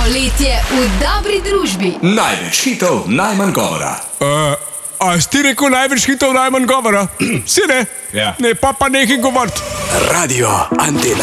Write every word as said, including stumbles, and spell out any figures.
Poletje v dobri družbi. Največ hitov, najmanj govora. Uh, a si ti rekel največ hitov, najmanj govora? Si ne? Ja. Ne, pa pa nekaj govoriti. Radio Antena.